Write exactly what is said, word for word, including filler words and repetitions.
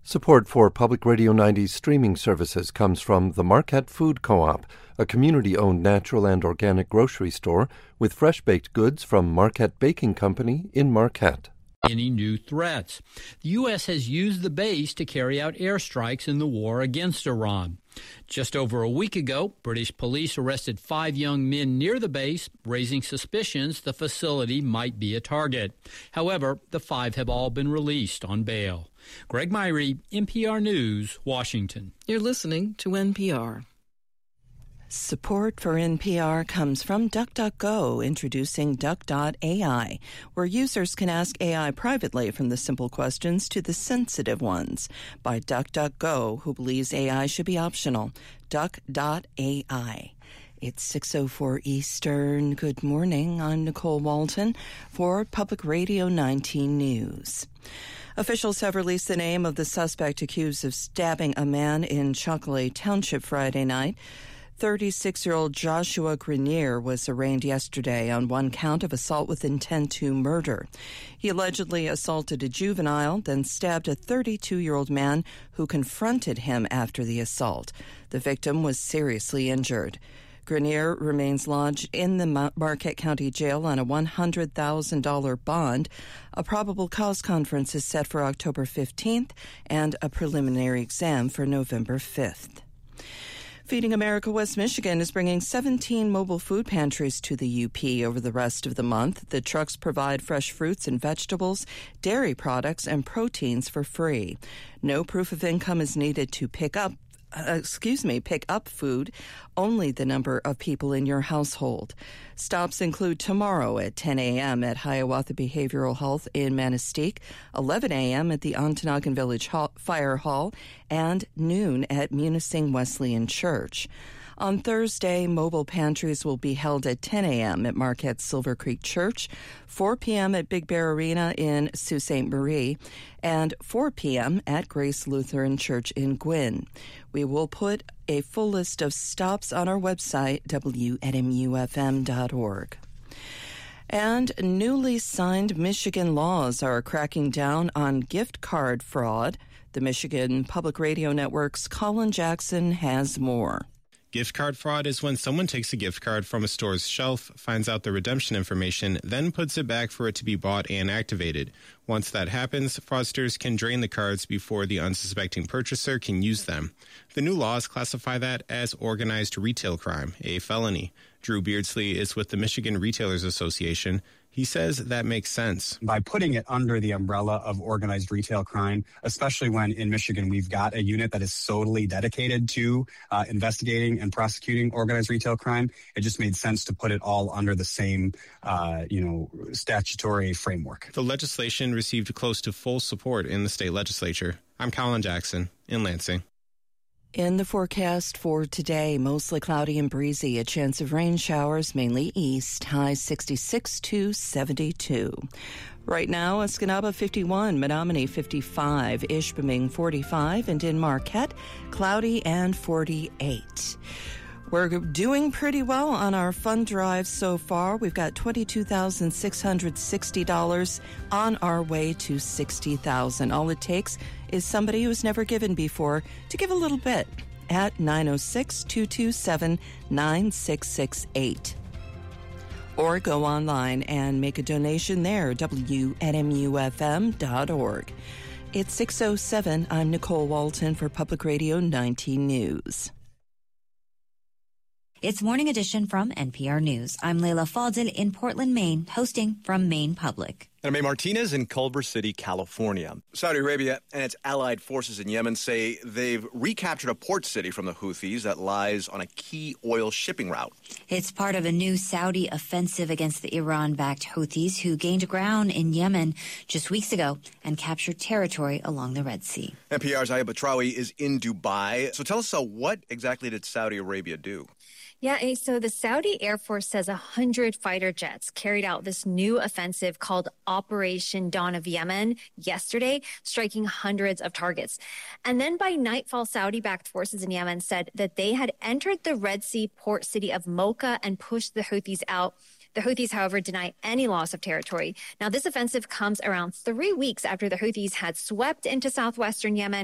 Support for Public Radio ninety's streaming services comes from the Marquette Food Co-op, a community-owned natural and organic grocery store with fresh-baked goods from Marquette Baking Company in Marquette. Any new threats. The U S has used the base to carry out airstrikes in the war against Iran. Just over a week ago, British police arrested five young men near the base, raising suspicions the facility might be a target. However, the five have all been released on bail. Greg Myrie, N P R News, Washington. You're listening to N P R. Support for N P R comes from DuckDuckGo, introducing Duck dot A I, where users can ask A I privately from the simple questions to the sensitive ones. By DuckDuckGo, who believes A I should be optional. Duck dot A I. It's six oh four Eastern. Good morning. I'm Nicole Walton for Public Radio nineteen News. Officials have released the name of the suspect accused of stabbing a man in Chocolate Township Friday night. thirty-six-year-old Joshua Grenier was arraigned yesterday on one count of assault with intent to murder. He allegedly assaulted a juvenile, then stabbed a thirty-two-year-old man who confronted him after the assault. The victim was seriously injured. Grenier remains lodged in the Marquette County Jail on a one hundred thousand dollars bond. A probable cause conference is set for October fifteenth and a preliminary exam for November fifth. Feeding America West Michigan is bringing seventeen mobile food pantries to the U P over the rest of the month. The trucks provide fresh fruits and vegetables, dairy products, and proteins for free. No proof of income is needed to pick up Uh, excuse me, pick up food, only the number of people in your household. Stops include tomorrow at ten a.m. at Hiawatha Behavioral Health in Manistee, eleven a.m. at the Ontonagon Village Hall, Fire Hall, and noon at Munising Wesleyan Church. On Thursday, mobile pantries will be held at ten a.m. at Marquette Silver Creek Church, four p.m. at Big Bear Arena in Sault Ste. Marie, and four p.m. at Grace Lutheran Church in Gwin. We will put a full list of stops on our website, W N M U F M dot org. And newly signed Michigan laws are cracking down on gift card fraud. The Michigan Public Radio Network's Colin Jackson has more. Gift card fraud is when someone takes a gift card from a store's shelf, finds out the redemption information, then puts it back for it to be bought and activated. Once that happens, fraudsters can drain the cards before the unsuspecting purchaser can use them. The new laws classify that as organized retail crime, a felony. Drew Beardsley is with the Michigan Retailers Association. He says that makes sense. By putting it under the umbrella of organized retail crime, especially when in Michigan we've got a unit that is solely dedicated to uh, investigating and prosecuting organized retail crime, it just made sense to put it all under the same, uh, you know, statutory framework. The legislation received close to full support in the state legislature. I'm Colin Jackson in Lansing. In the forecast for today, mostly cloudy and breezy, a chance of rain showers, mainly east, high sixty-six to seventy-two. Right now, Escanaba fifty-one, Menominee fifty-five, Ishpeming forty-five, and in Marquette, cloudy and forty-eight. We're doing pretty well on our fund drive so far. We've got twenty-two thousand six hundred sixty dollars on our way to sixty thousand dollars. All it takes is somebody who's never given before to give a little bit at nine oh six, two two seven, nine six six eight. Or go online and make a donation there, W N M U F M dot org. It's six oh seven. I'm Nicole Walton for Public Radio nineteen News. It's Morning Edition from N P R News. I'm Leila Fadel in Portland, Maine, hosting from Maine Public. And I'm May Martinez in Culver City, California. Saudi Arabia and its allied forces in Yemen say they've recaptured a port city from the Houthis that lies on a key oil shipping route. It's part of a new Saudi offensive against the Iran-backed Houthis, who gained ground in Yemen just weeks ago and captured territory along the Red Sea. N P R's Aya Batrawi is in Dubai. So tell us, uh, what exactly did Saudi Arabia do? Yeah, so the Saudi Air Force says one hundred fighter jets carried out this new offensive called Operation Dawn of Yemen yesterday, striking hundreds of targets. And then by nightfall, Saudi-backed forces in Yemen said that they had entered the Red Sea port city of Mocha and pushed the Houthis out. The Houthis, however, deny any loss of territory. Now, this offensive comes around three weeks after the Houthis had swept into southwestern Yemen